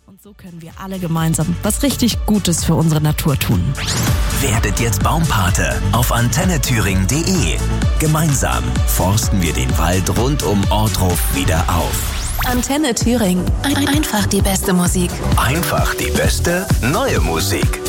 Und so können wir alle gemeinsam was richtig Gutes für unsere Natur tun. Werdet jetzt Baumpate auf antennethüringen.de. Gemeinsam forsten wir den Wald rund um Ortruf wieder auf. Antenne Thüringen. Einfach die beste Musik. Einfach die beste neue Musik.